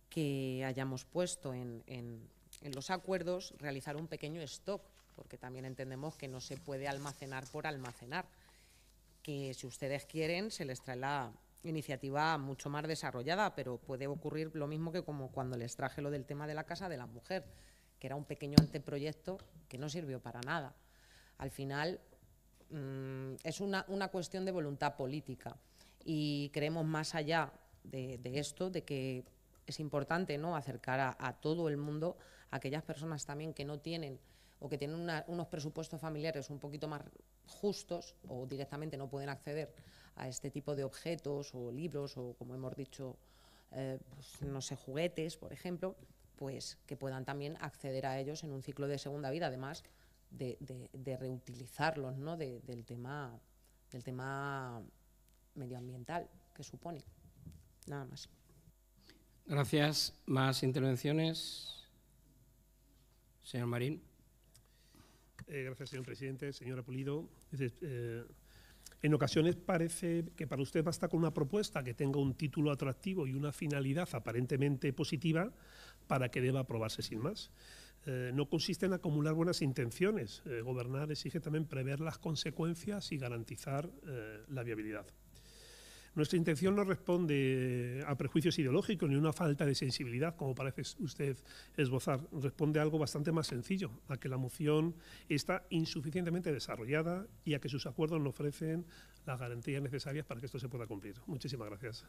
que hayamos puesto en los acuerdos realizar un pequeño stock, porque también entendemos que no se puede almacenar por almacenar, que si ustedes quieren se les trae la iniciativa mucho más desarrollada, pero puede ocurrir lo mismo que como cuando les traje lo del tema de la Casa de la Mujer, que era un pequeño anteproyecto que no sirvió para nada. Al final es una cuestión de voluntad política y creemos más allá de esto, de que es importante, ¿no?, acercar a todo el mundo, a aquellas personas también que no tienen o que tienen unos presupuestos familiares un poquito más justos o directamente no pueden acceder a este tipo de objetos o libros o, como hemos dicho, pues, no sé, juguetes, por ejemplo, pues que puedan también acceder a ellos en un ciclo de segunda vida, además de reutilizarlos, ¿no?, del tema medioambiental que supone. Nada más. Gracias. ¿Más intervenciones? Señor Marín. Gracias, señor presidente. Señora Pulido, en ocasiones parece que para usted basta con una propuesta que tenga un título atractivo y una finalidad aparentemente positiva para que deba aprobarse sin más. No consiste en acumular buenas intenciones. Gobernar exige también prever las consecuencias y garantizar la viabilidad. Nuestra intención no responde a prejuicios ideológicos ni a una falta de sensibilidad, como parece usted esbozar. Responde a algo bastante más sencillo, a que la moción está insuficientemente desarrollada y a que sus acuerdos no ofrecen las garantías necesarias para que esto se pueda cumplir. Muchísimas gracias.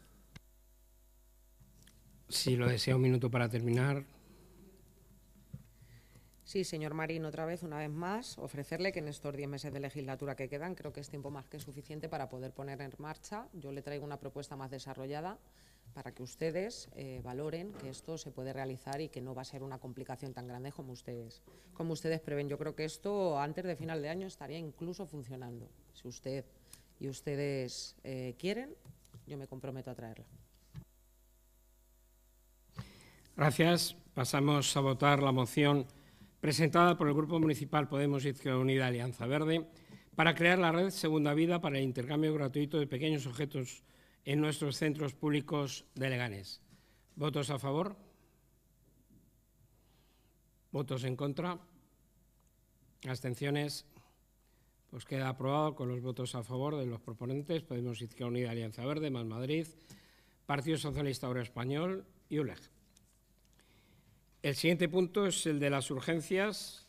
Si lo desea, un minuto para terminar. Sí, señor Marín, una vez más, ofrecerle que en estos 10 meses de legislatura que quedan, creo que es tiempo más que suficiente para poder poner en marcha. Yo le traigo una propuesta más desarrollada para que ustedes valoren que esto se puede realizar y que no va a ser una complicación tan grande como ustedes prevén. Yo creo que esto antes de final de año estaría incluso funcionando. Si usted y ustedes quieren, yo me comprometo a traerla. Gracias. Pasamos a votar la moción presentada por el Grupo Municipal Podemos Izquierda Unida Alianza Verde para crear la red Segunda Vida para el intercambio gratuito de pequeños objetos en nuestros centros públicos de Leganés. ¿Votos a favor? ¿Votos en contra? ¿Abstenciones? Pues queda aprobado con los votos a favor de los proponentes Podemos Izquierda Unida Alianza Verde, Más Madrid, Partido Socialista Obrero Español y ULEG. El siguiente punto es el de las urgencias,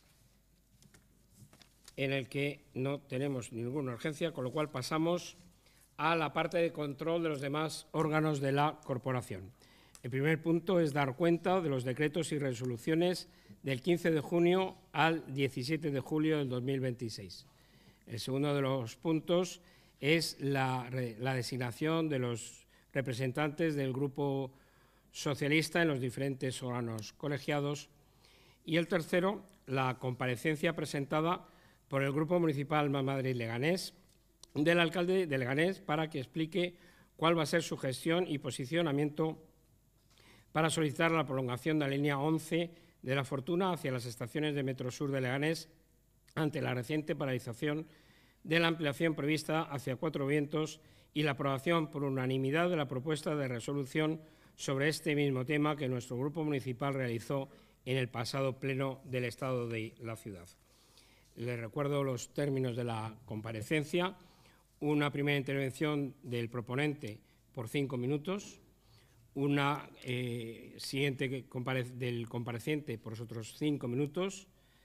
en el que no tenemos ninguna urgencia, con lo cual pasamos a la parte de control de los demás órganos de la corporación. El primer punto es dar cuenta de los decretos y resoluciones del 15 de junio al 17 de julio del 2026. El segundo de los puntos es la designación de los representantes del Grupo Socialista en los diferentes órganos colegiados. Y el tercero, la comparecencia presentada por el Grupo Municipal Más Madrid Leganés del alcalde de Leganés para que explique cuál va a ser su gestión y posicionamiento para solicitar la prolongación de la línea 11 de la Fortuna hacia las estaciones de Metro Sur de Leganés ante la reciente paralización de la ampliación prevista hacia Cuatro Vientos y la aprobación por unanimidad de la propuesta de resolución sobre este mismo tema que nuestro grupo municipal realizó en el pasado pleno del Estado de la ciudad. Les recuerdo los términos de la comparecencia. Una primera intervención del proponente por 5 minutos, una siguiente del compareciente por otros 5 minutos.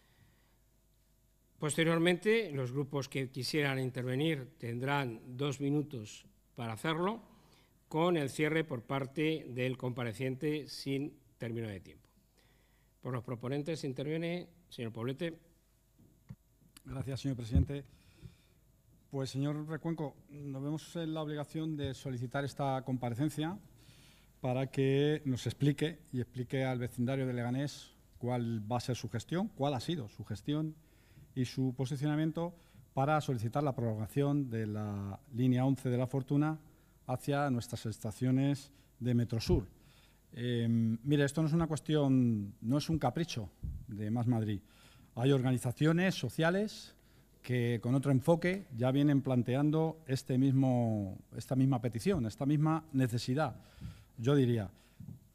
Posteriormente, los grupos que quisieran intervenir tendrán 2 minutos para hacerlo, con el cierre por parte del compareciente sin término de tiempo. Por los proponentes interviene señor Poblete. Gracias, señor presidente. Pues, señor Recuenco, nos vemos en la obligación de solicitar esta comparecencia para que nos explique y explique al vecindario de Leganés cuál va a ser su gestión, cuál ha sido su gestión y su posicionamiento para solicitar la prolongación de la línea 11 de la Fortuna hacia nuestras estaciones de Metrosur. Mire, esto no es una cuestión, no es un capricho de Más Madrid. Hay organizaciones sociales que con otro enfoque ya vienen planteando esta misma petición, esta misma necesidad. Yo diría,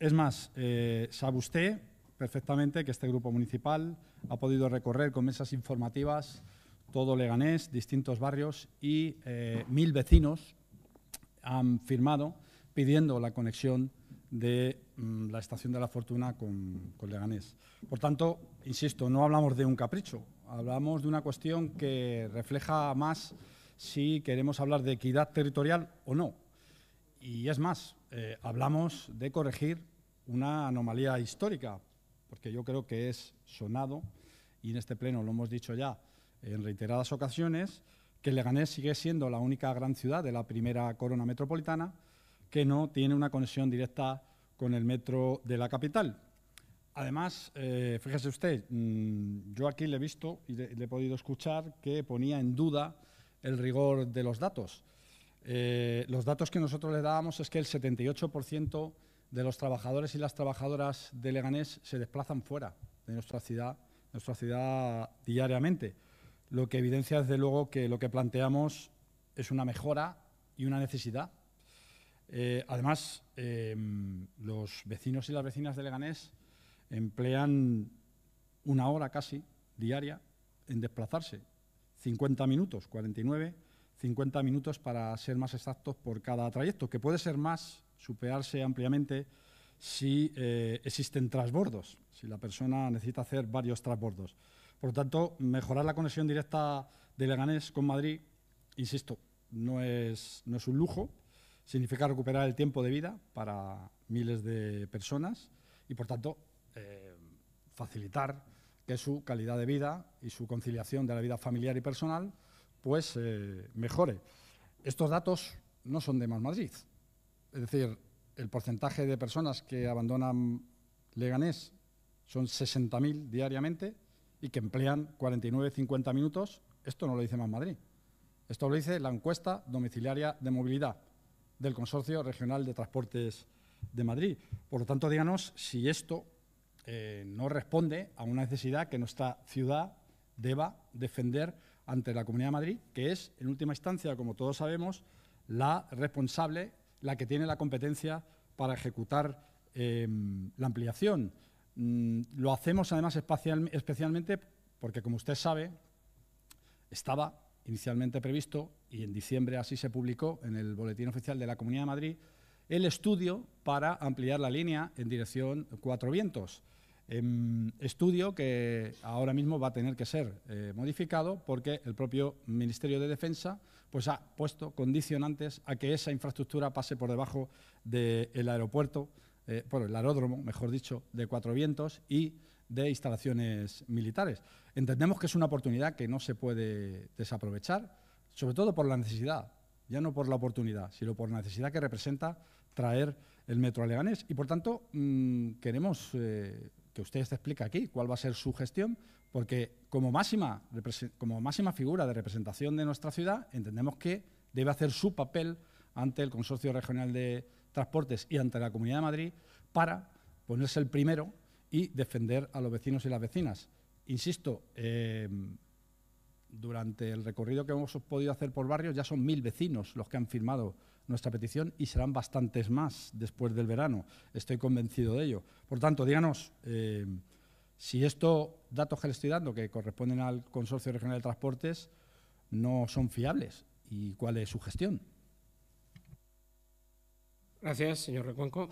Es más, sabe usted perfectamente que este grupo municipal ha podido recorrer con mesas informativas todo Leganés, distintos barrios y 1000 vecinos han firmado pidiendo la conexión de la Estación de la Fortuna con Leganés. Por tanto, insisto, no hablamos de un capricho, hablamos de una cuestión que refleja más si queremos hablar de equidad territorial o no. Y es más, hablamos de corregir una anomalía histórica, porque yo creo que es sonado, y en este pleno lo hemos dicho ya en reiteradas ocasiones, que Leganés sigue siendo la única gran ciudad de la primera corona metropolitana que no tiene una conexión directa con el metro de la capital. Además, fíjese usted, yo aquí le he visto y le he podido escuchar que ponía en duda el rigor de los datos. Los datos que nosotros le dábamos es que el 78% de los trabajadores y las trabajadoras de Leganés se desplazan fuera de nuestra ciudad diariamente, lo que evidencia desde luego que lo que planteamos es una mejora y una necesidad. Además, los vecinos y las vecinas de Leganés emplean 1 hora casi diaria en desplazarse, 50 minutos, 49, 50 minutos para ser más exactos por cada trayecto, que puede ser más, superarse ampliamente si existen transbordos, si la persona necesita hacer varios transbordos. Por lo tanto, mejorar la conexión directa de Leganés con Madrid, insisto, no es un lujo, significa recuperar el tiempo de vida para miles de personas y, por tanto, facilitar que su calidad de vida y su conciliación de la vida familiar y personal pues mejore. Estos datos no son de Más Madrid. Es decir, el porcentaje de personas que abandonan Leganés son 60.000 diariamente y que emplean 49-50 minutos. Esto no lo dice Más Madrid. Esto lo dice la encuesta domiciliaria de movilidad del Consorcio Regional de Transportes de Madrid. Por lo tanto, díganos si esto no responde a una necesidad que nuestra ciudad deba defender ante la Comunidad de Madrid, que es, en última instancia, como todos sabemos, la responsable, la que tiene la competencia para ejecutar la ampliación. Lo hacemos, además, especialmente porque, como usted sabe, estaba inicialmente previsto, y en diciembre así se publicó en el Boletín Oficial de la Comunidad de Madrid, el estudio para ampliar la línea en dirección Cuatro Vientos. Estudio que ahora mismo va a tener que ser modificado porque el propio Ministerio de Defensa pues, ha puesto condicionantes a que esa infraestructura pase por debajo del aeropuerto, el aeródromo, mejor dicho, de Cuatro Vientos y de instalaciones militares. Entendemos que es una oportunidad que no se puede desaprovechar, sobre todo por la necesidad, ya no por la oportunidad, sino por la necesidad que representa traer el metro a Leganés. Y, por tanto, queremos que usted se explique aquí cuál va a ser su gestión, porque como máxima figura de representación de nuestra ciudad, entendemos que debe hacer su papel ante el Consorcio Regional de Transportes y ante la Comunidad de Madrid para ponerse el primero y defender a los vecinos y las vecinas. Insisto, durante el recorrido que hemos podido hacer por barrios ya son 1000 vecinos los que han firmado nuestra petición y serán bastantes más después del verano. Estoy convencido de ello. Por tanto, díganos si estos datos que le estoy dando, que corresponden al Consorcio Regional de Transportes, no son fiables y cuál es su gestión. Gracias, señor Recuenco.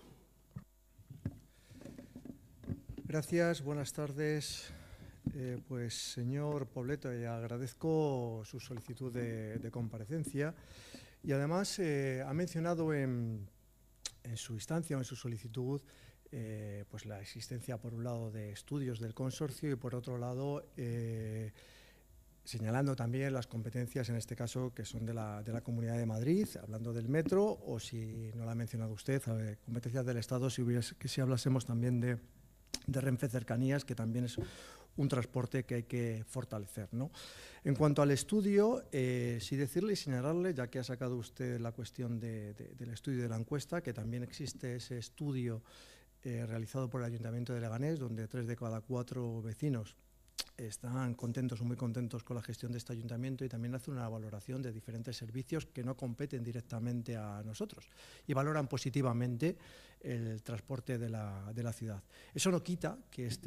Gracias, buenas tardes. Pues, señor Pobleto, agradezco su solicitud de comparecencia y además ha mencionado en su instancia o en su solicitud pues la existencia, por un lado, de estudios del consorcio y, por otro lado, señalando también las competencias, en este caso, que son de la Comunidad de Madrid, hablando del metro, o si no la ha mencionado usted, competencias del Estado, si hablásemos también de Renfe Cercanías, que también es un transporte que hay que fortalecer, ¿no? En cuanto al estudio, sí decirle y señalarle, ya que ha sacado usted la cuestión del estudio de la encuesta, que también existe ese estudio realizado por el Ayuntamiento de Leganés, donde 3 de cada 4 vecinos están contentos o muy contentos con la gestión de este ayuntamiento y también hacen una valoración de diferentes servicios que no competen directamente a nosotros y valoran positivamente el transporte de la ciudad. Eso no quita que